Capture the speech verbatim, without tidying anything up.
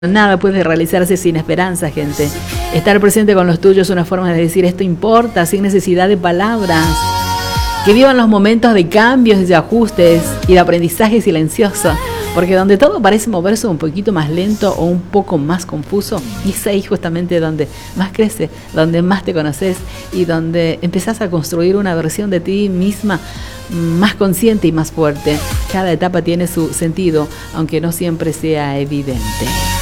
Nada puede realizarse sin esperanza, gente. Estar presente con los tuyos es una forma de decir esto importa, sin necesidad de palabras. Que vivan los momentos de cambios y de ajustes y de aprendizaje silencioso. Porque donde todo parece moverse un poquito más lento o un poco más confuso, es ahí justamente donde más crece, donde más te conoces y donde empezás a construir una versión de ti misma más consciente y más fuerte. Cada etapa tiene su sentido, aunque no siempre sea evidente.